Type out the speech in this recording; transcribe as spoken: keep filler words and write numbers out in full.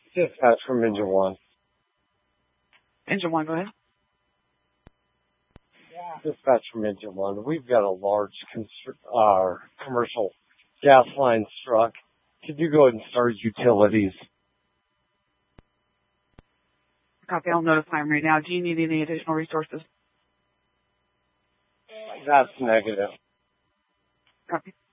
Dispatch from Engine one. Engine one, go ahead. Dispatch from Engine one. We've got a large constr- uh, commercial gas line struck. Could you go ahead and start utilities? Copy, I'll notify him right now. Do you need any additional resources? That's negative. Copy.